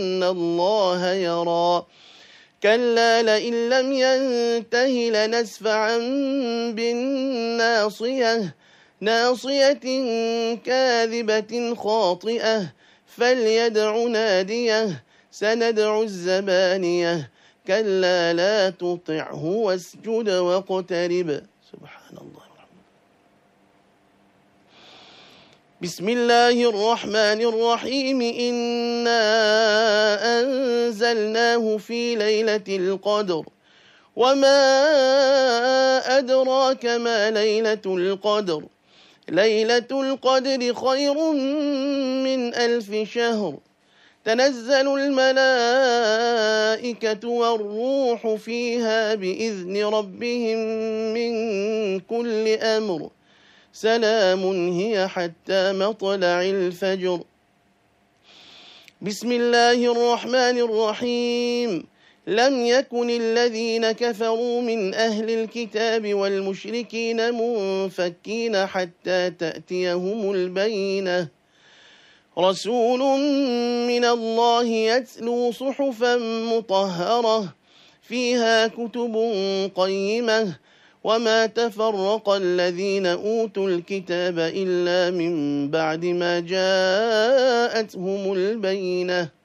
الله يرى كلا لئن لم ينته لنسفعا بالناصية ناصية كاذبة خاطئة فليدع ناديه سندع الزبانية كلا لا تطعه واسجد واقترب. سبحان الله. بسم الله الرحمن الرحيم إنا أنزلناه في ليلة القدر وما أدراك ما ليلة القدر ليلة القدر خير من 1000 شهر تنزل الملائكة والروح فيها بإذن ربهم من كل أمر سلام هي حتى مطلع الفجر. بسم الله الرحمن الرحيم لم يكن الذين كفروا من أهل الكتاب والمشركين منفكين حتى تأتيهم البينة رسول من الله يتلو صحفا مطهرة فيها كتب قيمة وما تفرق الذين أوتوا الكتاب إلا من بعد ما جاءتهم البينة